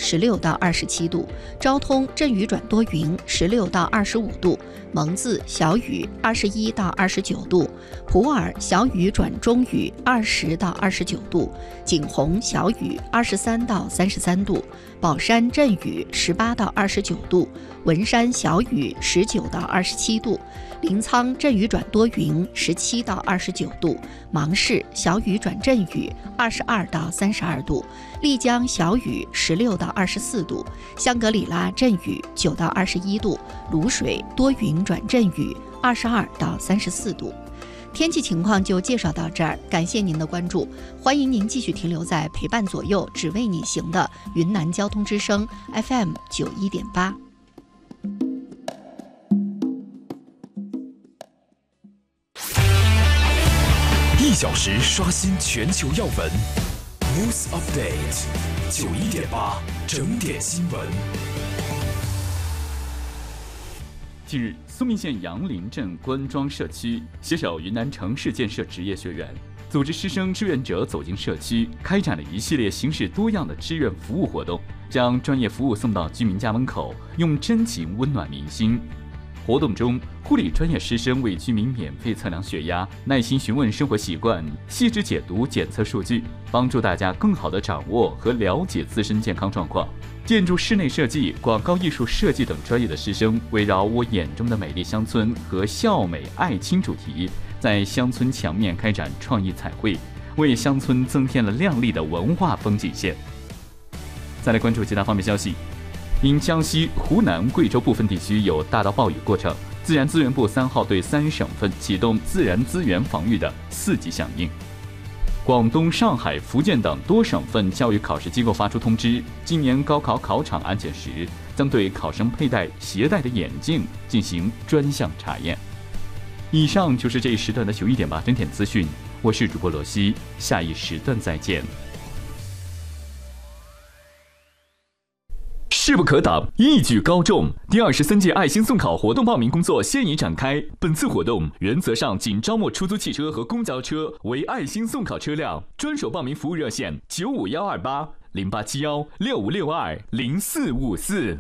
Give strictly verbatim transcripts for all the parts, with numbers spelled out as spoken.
十六到二十七度；昭通阵雨转多云，十六到二十五度；蒙自小雨，二十一到二十九度；普洱小雨转中雨，二十到二十九度；景洪小雨，二十三到三十三度；宝山阵雨，十八到二十九度；文山小雨，十九到二十七度；临沧阵雨转多云，十七到二十九度；芒市小雨转阵雨，二十二到三十二度；丽江小雨，十六到二十四度；香格里拉阵雨，九到二十一度；卤水多云转阵雨，二十二到三十四度。天气情况就介绍到这儿，感谢您的关注，欢迎您继续停留在陪伴左右只为你行的云南交通之声 F M 九一点八。 一小时刷新全球要闻 ，News Update 九一点八整点新闻。 近日，苏密县杨林镇官庄社区携手云南城市建设职业学院，组织师生志愿者走进社区，开展了一系列形式多样的志愿服务活动，将专业服务送到居民家门口，用真情温暖民心。活动中，护理专业师生为居民免费测量血压，耐心询问生活习惯，细致解读检测数据，帮助大家更好地掌握和了解自身健康状况。建筑室内设计、广告艺术设计等专业的师生，围绕我眼中的美丽乡村和孝美爱亲主题，在乡村墙面开展创意彩绘，为乡村增添了亮丽的文化风景线。再来关注其他方面消息。因江西、湖南、贵州部分地区有大到暴雨过程，自然资源部三号对三省份启动自然资源防御的四级响应。广东、上海、福建等多省份教育考试机构发出通知，今年高考考场安检时，将对考生佩戴携带的眼镜进行专项查验。以上就是这一时段的九一点八整点资讯，我是主播罗西，下一时段再见。势不可挡，一举高中。第二十三届爱心送考活动报名工作现已展开。本次活动原则上仅招募出租汽车和公交车为爱心送考车辆。专属报名服务热线：九五幺二八零八七幺六五六二零四五四。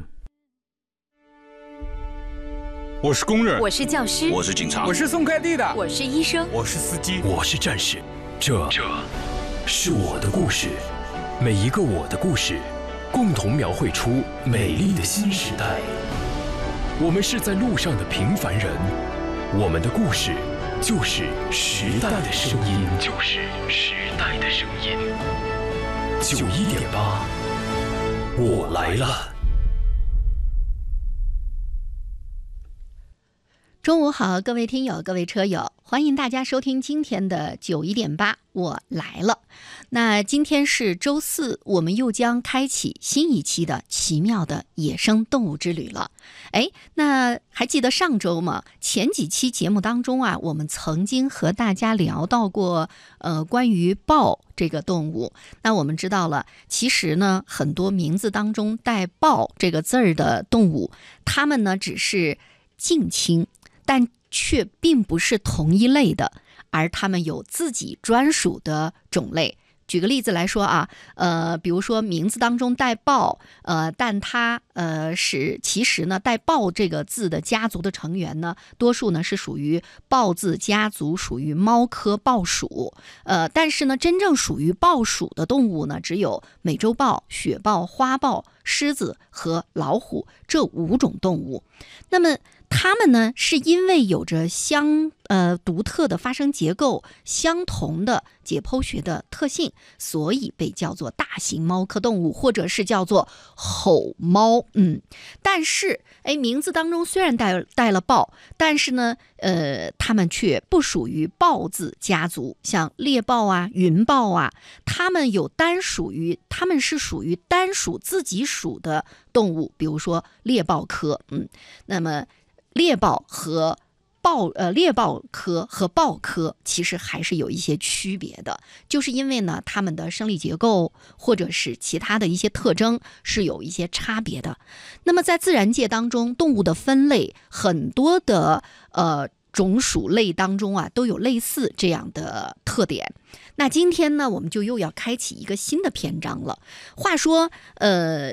我是工人， 我是教师， 我是警察， 我是送快递的， 我是医生， 我是司机， 我是战士。这，这是我的故事，每一个我的故事。共同描绘出美丽的新时代。我们是在路上的平凡人，我们的故事就是时代的声音，就是时代的声音。九一点八，我来了。 中午好，各位听友，各位车友，欢迎大家收听今天的九一点八，我来了。那今天是周四，我们又将开启新一期的奇妙的野生动物之旅了。哎，那还记得上周吗？前几期节目当中啊，我们曾经和大家聊到过，呃，关于豹这个动物。那我们知道了，其实呢，很多名字当中带豹这个字儿的动物，它们呢只是近亲，但却并不是同一类的，而它们有自己专属的种类。举个例子来说啊，呃，比如说名字当中带豹，呃，但它呃是其实呢带豹这个字的家族的成员呢，多数呢是属于豹字家族，属于猫科豹属。呃，但是呢，真正属于豹属的动物呢，只有美洲豹、雪豹、花豹、狮子和老虎这五种动物。那么它们呢，是因为有着相呃独特的发声结构、相同的解剖学的特性，所以被叫做大型猫科动物，或者是叫做吼猫。嗯，但是哎，名字当中虽然带带了豹，但是呢，呃，它们却不属于豹字家族，像猎豹啊、云豹啊，它们有单属于，它们是属于单属自己属的动物，比如说猎豹科。嗯，那么猎豹和豹呃猎豹科和豹科其实还是有一些区别的，就是因为呢它们的生理结构或者是其他的一些特征是有一些差别的。那么在自然界当中，动物的分类很多的呃种属类当中啊都有类似这样的特点。那今天呢，我们就又要开启一个新的篇章了。话说，呃，